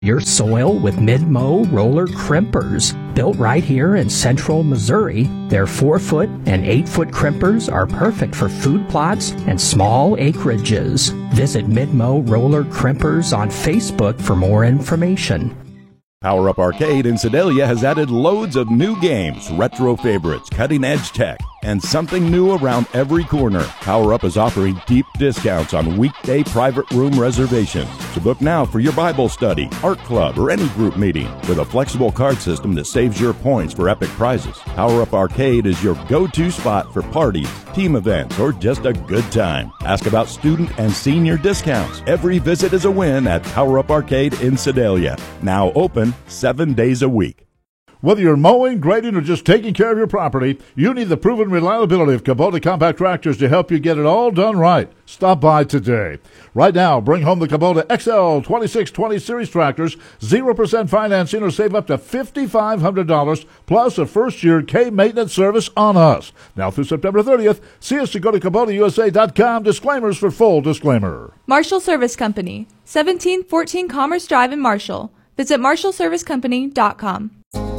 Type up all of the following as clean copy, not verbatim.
your soil with mid-mow roller crimpers. Built right here in central Missouri, their 4-foot and 8-foot crimpers are perfect for food plots and small acreages. Visit Mid-Mow Roller Crimpers on Facebook for more information. Power Up Arcade in Sedalia has added loads of new games, retro favorites, cutting-edge tech, and something new around every corner. Power Up is offering deep discounts on weekday private room reservations. So book now for your Bible study, art club, or any group meeting with a flexible card system that saves your points for epic prizes. Power Up Arcade is your go-to spot for parties, team events, or just a good time. Ask about student and senior discounts. Every visit is a win at Power Up Arcade in Sedalia. Now open 7 days a week. Whether you're mowing, grading, or just taking care of your property, you need the proven reliability of Kubota compact tractors to help you get it all done right. Stop by today. Right now, bring home the Kubota XL 2620 Series tractors, 0% financing, or save up to $5,500, plus a first-year K-maintenance service on us. Now through September 30th, see us to go to KubotaUSA.com. Disclaimers for full disclaimer. Marshall Service Company, 1714 Commerce Drive in Marshall. Visit MarshallServiceCompany.com.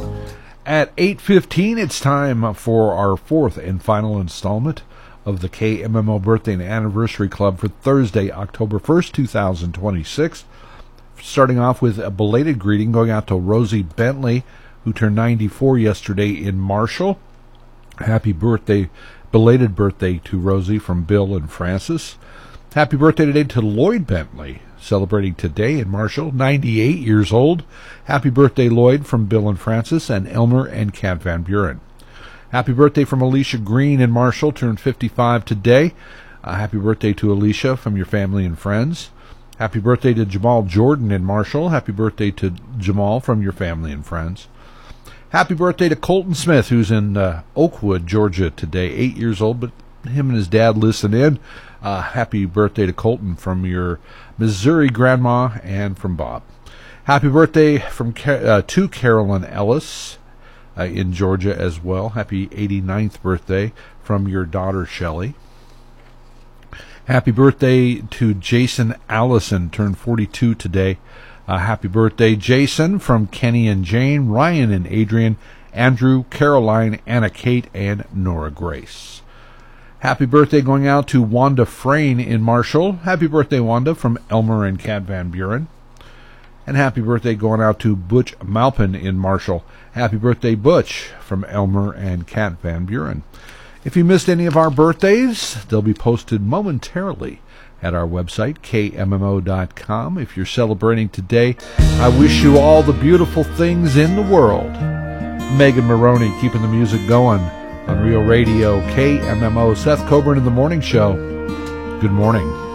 At 8:15, it's time for our fourth and final installment of the KMMO Birthday and Anniversary Club for Thursday, October 1st, 2026. Starting off with a belated greeting going out to Rosie Bentley, who turned 94 yesterday in Marshall. Happy birthday, belated birthday to Rosie from Bill and Francis. Happy birthday today to Lloyd Bentley, celebrating today in Marshall, 98 years old. Happy birthday, Lloyd, from Bill and Francis, and Elmer and Kat Van Buren. Happy birthday from Alicia Green in Marshall, turned 55 today. Happy birthday to Alicia from your family and friends. Happy birthday to Jamal Jordan in Marshall. Happy birthday to Jamal from your family and friends. Happy birthday to Colton Smith, who's in Oakwood, Georgia today, 8 years old, but him and his dad listen in. Happy birthday to Colton from your Missouri grandma and from Bob. Happy birthday to Carolyn Ellis in Georgia as well. Happy 89th birthday from your daughter Shelley. Happy birthday to Jason Allison, turned 42 today. Happy birthday, Jason, from Kenny and Jane, Ryan and Adrian, Andrew, Caroline, Anna Kate, and Nora Grace. Happy birthday going out to Wanda Frayne in Marshall. Happy birthday, Wanda, from Elmer and Kat Van Buren. And happy birthday going out to Butch Malpin in Marshall. Happy birthday, Butch, from Elmer and Kat Van Buren. If you missed any of our birthdays, they'll be posted momentarily at our website, KMMO.com. If you're celebrating today, I wish you all the beautiful things in the world. Megan Maroney keeping the music going on Real Radio, KMMO. Seth Coburn in the Morning Show. Good morning.